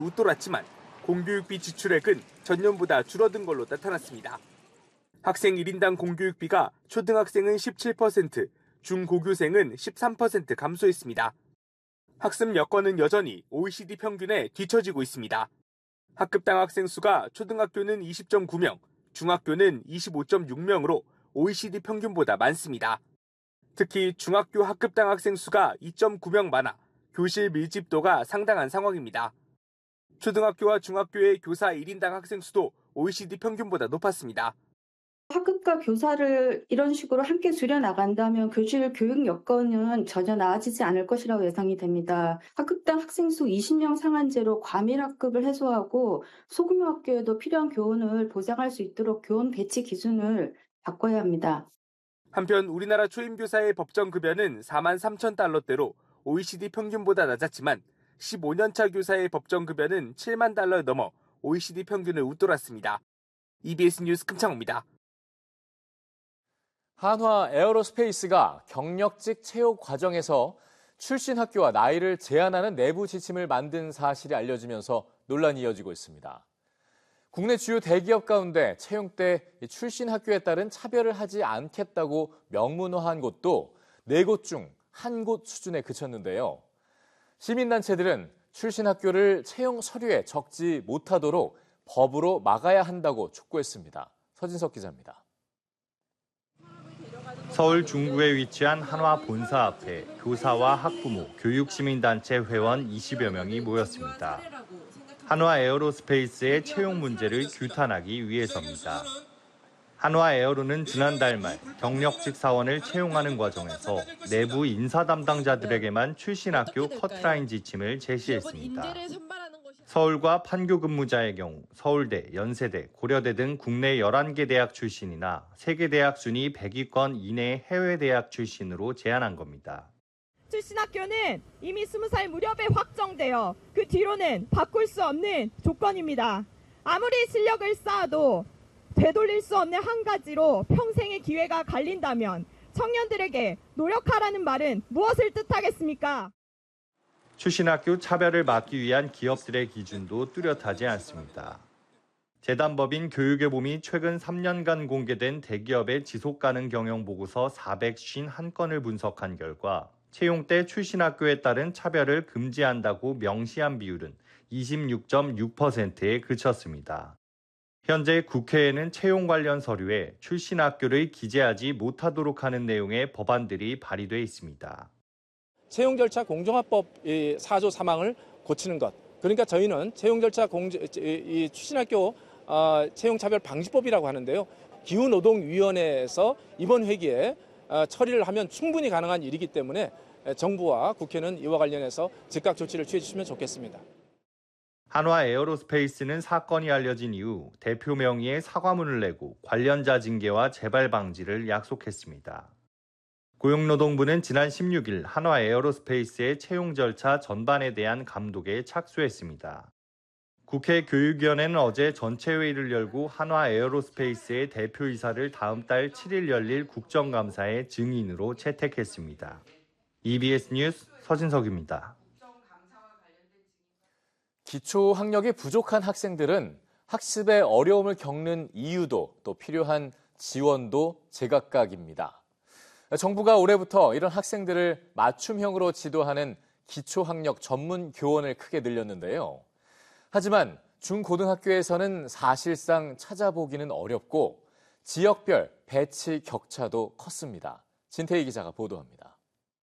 웃돌았지만 공교육비 지출액은 전년보다 줄어든 걸로 나타났습니다. 학생 1인당 공교육비가 초등학생은 17%, 중고교생은 13% 감소했습니다. 학습 여건은 여전히 OECD 평균에 뒤처지고 있습니다. 학급당 학생 수가 초등학교는 20.9명, 중학교는 25.6명으로 OECD 평균보다 많습니다. 특히 중학교 학급당 학생 수가 2.9명 많아 교실 밀집도가 상당한 상황입니다. 초등학교와 중학교의 교사 1인당 학생 수도 OECD 평균보다 높았습니다. 학급과 교사를 이런 식으로 함께 줄여나간다면 교실 교육 여건은 전혀 나아지지 않을 것이라고 예상이 됩니다. 학급당 학생 수 20명 상한제로 과밀학급을 해소하고 소규모 학교에도 필요한 교원을 보장할 수 있도록 교원 배치 기준을 바꿔야 합니다. 한편 우리나라 초임교사의 법정급여는 4만 3천 달러대로 OECD 평균보다 낮았지만 15년차 교사의 법정급여는 7만 달러 넘어 OECD 평균을 웃돌았습니다. EBS 뉴스 금창호입니다. 한화 에어로스페이스가 경력직 채용 과정에서 출신 학교와 나이를 제한하는 내부 지침을 만든 사실이 알려지면서 논란이 이어지고 있습니다. 국내 주요 대기업 가운데 채용 때 출신 학교에 따른 차별을 하지 않겠다고 명문화한 곳도 4곳 중 1곳 수준에 그쳤는데요. 시민단체들은 출신 학교를 채용 서류에 적지 못하도록 법으로 막아야 한다고 촉구했습니다. 서진석 기자입니다. 서울 중구에 위치한 한화 본사 앞에 교사와 학부모, 교육시민단체 회원 20여 명이 모였습니다. 한화 에어로스페이스의 채용 문제를 규탄하기 위해서입니다. 한화 에어로는 지난달 말 경력직 사원을 채용하는 과정에서 내부 인사 담당자들에게만 출신 학교 커트라인 지침을 제시했습니다. 서울과 판교 근무자의 경우 서울대, 연세대, 고려대 등 국내 11개 대학 출신이나 세계대학 순위 100위권 이내의 해외 대학 출신으로 제한한 겁니다. 출신 학교는 이미 20살 무렵에 확정되어 그 뒤로는 바꿀 수 없는 조건입니다. 아무리 실력을 쌓아도 되돌릴 수 없는 한 가지로 평생의 기회가 갈린다면 청년들에게 노력하라는 말은 무엇을 뜻하겠습니까? 출신 학교 차별을 막기 위한 기업들의 기준도 뚜렷하지 않습니다. 재단법인 교육의 봄이 최근 3년간 공개된 대기업의 지속가능 경영 보고서 451건을 분석한 결과 채용 때 출신 학교에 따른 차별을 금지한다고 명시한 비율은 26.6%에 그쳤습니다. 현재 국회에는 채용 관련 서류에 출신 학교를 기재하지 못하도록 하는 내용의 법안들이 발의돼 있습니다. 채용 절차 공정화법 4조 3항을 고치는 것. 그러니까 저희는 채용 절차 출신학교 채용 차별 방지법이라고 하는데요. 기후노동위원회에서 이번 회기에 처리를 하면 충분히 가능한 일이기 때문에 정부와 국회는 이와 관련해서 즉각 조치를 취해 주시면 좋겠습니다. 한화 에어로스페이스는 사건이 알려진 이후 대표 명의의 사과문을 내고 관련자 징계와 재발 방지를 약속했습니다. 고용노동부는 지난 16일 한화 에어로스페이스의 채용 절차 전반에 대한 감독에 착수했습니다. 국회 교육위원회는 어제 전체 회의를 열고 한화 에어로스페이스의 대표이사를 다음 달 7일 열릴 국정감사의 증인으로 채택했습니다. EBS 뉴스 서진석입니다. 기초 학력이 부족한 학생들은 학습에 어려움을 겪는 이유도 또 필요한 지원도 제각각입니다. 정부가 올해부터 이런 학생들을 맞춤형으로 지도하는 기초학력 전문 교원을 크게 늘렸는데요. 하지만 중고등학교에서는 사실상 찾아보기는 어렵고 지역별 배치 격차도 컸습니다. 진태희 기자가 보도합니다.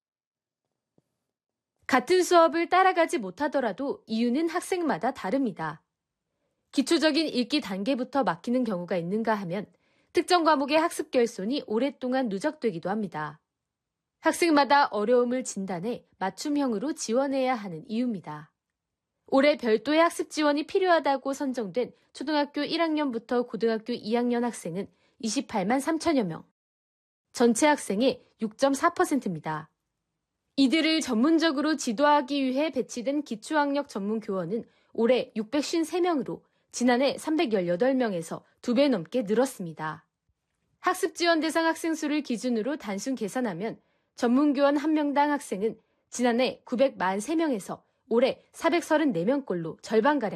같은 수업을 따라가지 못하더라도 이유는 학생마다 다릅니다. 기초적인 읽기 단계부터 막히는 경우가 있는가 하면 특정 과목의 학습 결손이 오랫동안 누적되기도 합니다. 학생마다 어려움을 진단해 맞춤형으로 지원해야 하는 이유입니다. 올해 별도의 학습 지원이 필요하다고 선정된 초등학교 1학년부터 고등학교 2학년 학생은 28만 3천여 명, 전체 학생의 6.4%입니다. 이들을 전문적으로 지도하기 위해 배치된 기초학력 전문 교원은 올해 653명으로 지난해 318명에서 2배 넘게 늘었습니다. 학습 지원 대상 학생 수를 기준으로 단순 계산하면 전문교원 1명당 학생은 지난해 943명에서 올해 434명꼴로 절반가량